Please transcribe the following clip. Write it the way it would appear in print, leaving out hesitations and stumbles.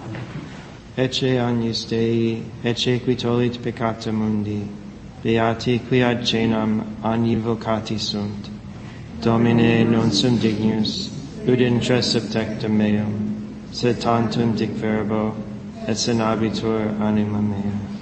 Ecce agnus Dei, ecce qui tollit peccata mundi, beati qui ad cenam agni vocati sunt. Domine, non sum dignus, ut intra septectum meum, sed tantum dic verbo, et senabitur anima mea.